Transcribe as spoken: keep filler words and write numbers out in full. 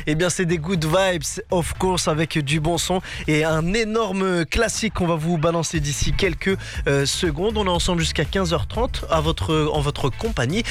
Eh bien, c'est des good vibes, of course, avec du bon son et un énorme classique qu'on va vous balancer d'ici quelques euh, secondes. On est ensemble jusqu'à quinze heures trente à votre, en votre compagnie.